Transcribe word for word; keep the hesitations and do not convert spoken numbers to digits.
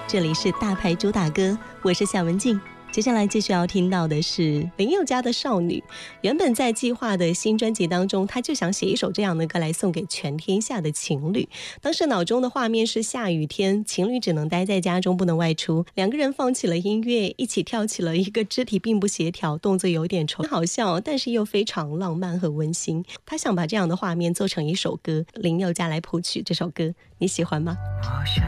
这里是大牌主打歌，我是夏文静。接下来继续要听到的是林宥嘉的少女。原本在计划的新专辑当中，他就想写一首这样的歌来送给全天下的情侣。当时脑中的画面是下雨天，情侣只能待在家中不能外出，两个人放起了音乐，一起跳起了一个肢体并不协调，动作有点丑好笑，但是又非常浪漫和温馨。他想把这样的画面做成一首歌，林宥嘉来谱曲这首歌，你喜欢吗？